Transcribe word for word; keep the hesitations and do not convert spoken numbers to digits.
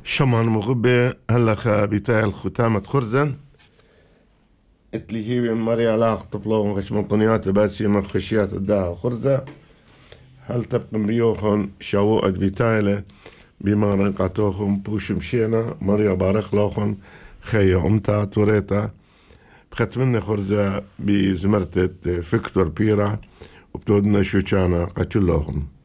شمان مغبة هلا بتاع الختامة خرزن اتلي هي مري علاق طفلون غش منطنيات باسي من خشيات الداها خرزة هل تبقى مريوخن شاوؤك بتايلة بما رنقاتوخن بوش مشينا مريا بارخ لوخن خيا أمتا توريتا بختمنا خرزة بزمرتة فيكتور بيرا وبتودنا شوشانا قتلوخن.